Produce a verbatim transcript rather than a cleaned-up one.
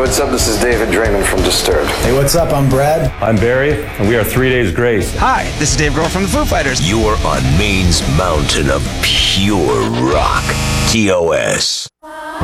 what's up? This is David Draymond from Disturbed. Hey, what's up? I'm Brad. I'm Barry, and we are Three Days Grace. Hi, this is Dave Grohl from the Foo Fighters. You're on Maine's mountain of pure rock. T O S.